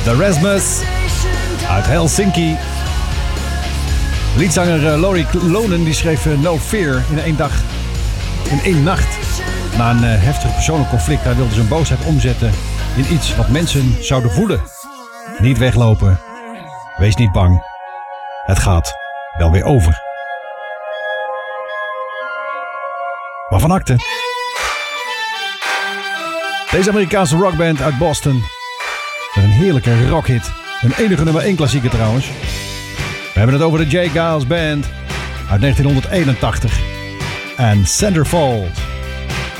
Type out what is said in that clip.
Rasmus uit Helsinki. Liedzanger Laurie Lonen die schreef No Fear in één nacht. Na een heftig persoonlijk conflict. Hij wilde zijn boosheid omzetten in iets wat mensen zouden voelen. Niet weglopen. Wees niet bang. Het gaat wel weer over. Maar van akte. Deze Amerikaanse rockband uit Boston. Met een heerlijke rockhit. Een enige nummer 1 klassieker trouwens. We hebben het over de J. Geils Band uit 1981. En Centerfold.